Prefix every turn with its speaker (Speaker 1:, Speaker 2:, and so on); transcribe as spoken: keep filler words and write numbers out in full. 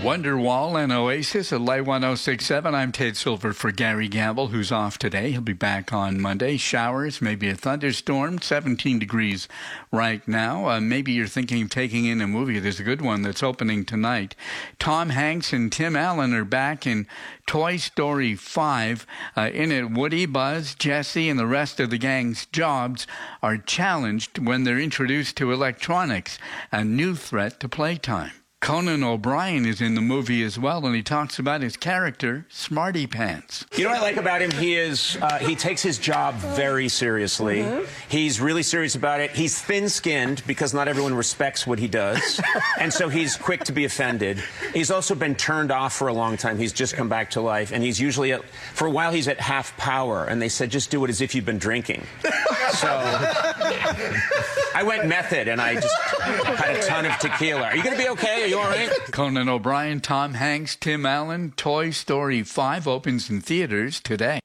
Speaker 1: Wonderwall and Oasis at Light one oh six point seven. I'm Ted Silver for Gary Gamble, who's off today. He'll be back on Monday. Showers, maybe a thunderstorm, seventeen degrees right now. Uh, maybe you're thinking of taking in a movie. There's a good one that's opening tonight. Tom Hanks and Tim Allen are back in Toy Story five. Uh, in it, Woody, Buzz, Jesse, and the rest of the gang's jobs are challenged when they're introduced to electronics, a new threat to playtime. Conan O'Brien is in the movie as well, and he talks about his character, Smarty Pants.
Speaker 2: You know what I like about him? He is uh, he takes his job very seriously. Mm-hmm. He's really serious about it. He's thin-skinned because not everyone respects what he does, and so he's quick to be offended. He's also been turned off for a long time. He's just come back to life, and he's usually at, for a while he's at half power, and they said just do it as if you've been drinking. So I went method, and I just had a ton of tequila. Are you going to be okay? Are you all right?
Speaker 1: Conan O'Brien, Tom Hanks, Tim Allen, Toy Story five opens in theaters today.